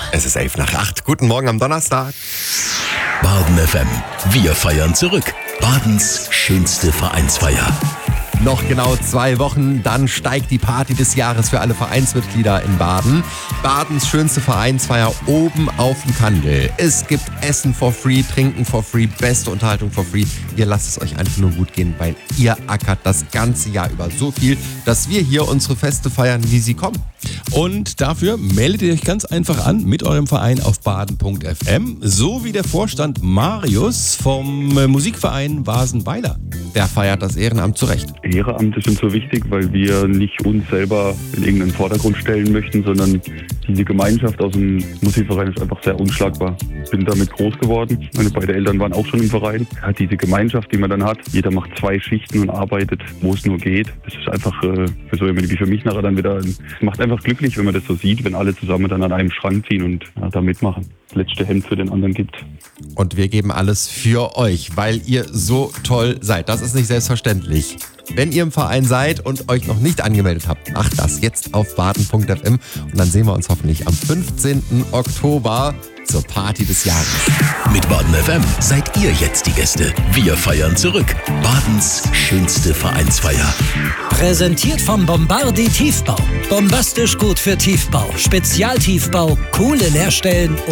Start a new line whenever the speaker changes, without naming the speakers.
Es ist 7:55. Guten Morgen am Donnerstag.
Baden FM. Wir feiern zurück. Badens schönste Vereinsfeier.
Noch genau 2 Wochen, dann steigt die Party des Jahres für alle Vereinsmitglieder in Baden. Badens schönste Vereinsfeier oben auf dem Kandel. Es gibt Essen for free, Trinken for free, beste Unterhaltung for free. Ihr lasst es euch einfach nur gut gehen, weil ihr ackert das ganze Jahr über so viel, dass wir hier unsere Feste feiern, wie sie kommen.
Und dafür meldet ihr euch ganz einfach an mit eurem Verein auf baden.fm, so wie der Vorstand Marius vom Musikverein Wasenweiler.
Der feiert das Ehrenamt zurecht.
Ehrenamt ist uns so wichtig, weil wir nicht uns selber in irgendeinen Vordergrund stellen möchten, sondern diese Gemeinschaft aus dem Musikverein ist einfach sehr unschlagbar. Ich bin damit groß geworden. Meine beiden Eltern waren auch schon im Verein. Diese Gemeinschaft, die man dann hat, jeder macht 2 Schichten und arbeitet, wo es nur geht. Das ist einfach für so jemanden wie für mich nachher dann wieder, es macht einfach glücklich, wenn man das so sieht, wenn alle zusammen dann an einem Strang ziehen und da mitmachen. Das letzte Hemd für den anderen gibt.
Und wir geben alles für euch, weil ihr so toll seid. Das ist nicht selbstverständlich. Wenn ihr im Verein seid und euch noch nicht angemeldet habt, macht das jetzt auf baden.fm und dann sehen wir uns hoffentlich am 15. Oktober zur Party des Jahres.
Mit Baden FM seid ihr jetzt die Gäste. Wir feiern zurück. Badens schönste Vereinsfeier.
Präsentiert vom Bombardi Tiefbau. Bombastisch gut für Tiefbau. Spezialtiefbau, coole Leerstellen